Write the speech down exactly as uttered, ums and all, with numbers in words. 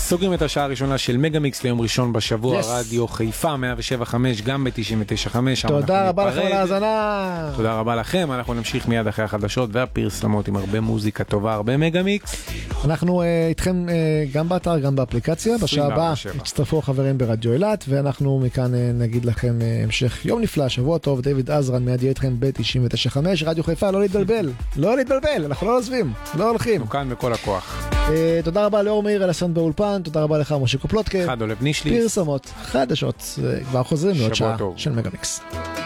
סוגרים את השעה הראשונה של מגה-מיקס ליום ראשון בשבוע, yes. רדיו חיפה מאה ושבע נקודה חמש, גם ב-תשעים ותשע נקודה חמש. תודה רבה לכם על ההאזנה. תודה רבה לכם, אנחנו נמשיך מיד אחרי החדשות והפרסומות עם הרבה מוזיקה טובה, הרבה מגה-מיקס. אנחנו uh, איתכם uh, גם באתר, גם באפליקציה. בשעה הבאה הצטרפו החברים ברדיו אילת, ואנחנו מכאן uh, נגיד לכם uh, המשך יום נפלא, שבוע טוב. דיוויד עזרן מיד יהיה איתכם ב-תשעים ותשע נקודה חמש, רדיו חיפה, לא להתבלבל, לא להתבלבל, אנחנו לא עוזבים, לא הולכים. אנחנו כאן בכל הכוח. Uh, תודה רבה לאור מאיר אלסון באולפן, תודה רבה לך משה קופלוטקה. חד עולב נישלי. פרסומות חדשות, כבר חוזרים לעוד שעה של מגה-מיקס.